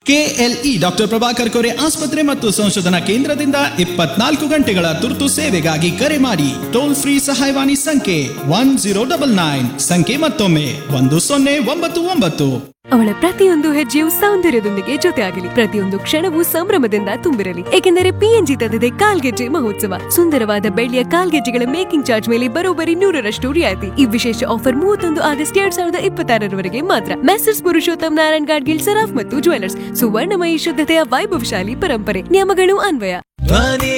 KLE doctor Prabhakar Kore ಆಸ್ಪತ್ರೆ ಮತ್ತು ಸಂಶೋಧನಾ ಕೇಂದ್ರದಿಂದ 24 ಗಂಟೆಗಳ ತುರ್ತು ಸೇವೆಗಾಗಿ ಕರೆ ಮಾಡಿ. ಟೋಲ್ ಫ್ರೀ ಸಹಾಯವಾಣಿ ಸಂಖ್ಯೆ 1099. ಸಂಖ್ಯೆ ಮತ್ತೊಮ್ಮೆ 1099. ಅವಳ ಪ್ರತಿಯೊಂದು ಹೆಜ್ಜೆಯು ಸೌಂದರ್ಯದೊಂದಿಗೆ ಜೊತೆಯಾಗಲಿ, ಪ್ರತಿಯೊಂದು ಕ್ಷಣವೂ ಸಂಭ್ರಮದಿಂದ ತುಂಬಿರಲಿ. ಏಕೆಂದರೆ PNG ತಂದಿದೆ ಕಾಲ್ಗೆಜ್ಜೆ ಮಹೋತ್ಸವ. ಸುಂದರವಾದ ಬೆಳ್ಳಿಯ ಕಾಲ್ಗೆಜ್ಜೆಗಳ ಮೇಕಿಂಗ್ ಚಾರ್ಜ್ ಮೇಲೆ ಬರೋಬ್ಬರಿ 100% ರಿಯಾಯಿತಿ. ಈ ವಿಶೇಷ ಆಫರ್ 31 ಆಗಸ್ಟ್ 2026 ಮಾತ್ರ. ಮೆಸರ್ಸ್ ಪುರುಷೋತ್ತಮ್ ನಾರಾಯಣ್ ಗಾಡ್ಗಿಲ್ ಸರಾಫ್ ಮತ್ತು ಜ್ಯುವೆಲರ್ಸ್. ಸುವರ್ಣಮಯಿ ಶುದ್ಧತೆಯ ವೈಭವಶಾಲಿ ಪರಂಪರೆ. ನಿಯಮಗಳು ಅನ್ವಯ.